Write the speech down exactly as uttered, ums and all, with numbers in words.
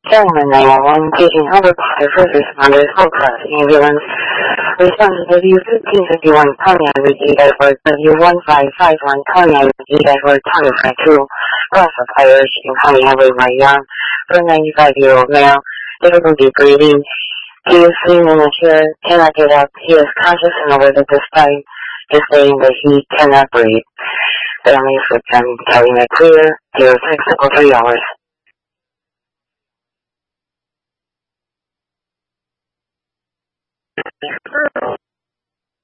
Gentlemen nine one one, taking over Potter first responders, whole class ambulance. Responding to W fifteen fifty-one, Pontiac Wiki Airport, W one five five one, Pontiac Wiki Airport, Tunnel Track two, cross of fire, Chicken County Highway Mayan, for a ninety-five-year-old male, difficulty breathing. He is sitting in a chair, cannot get up. He is conscious and alert at this time, is saying that he cannot breathe. Family is with them, carrying it clear, zero six, equal three hours.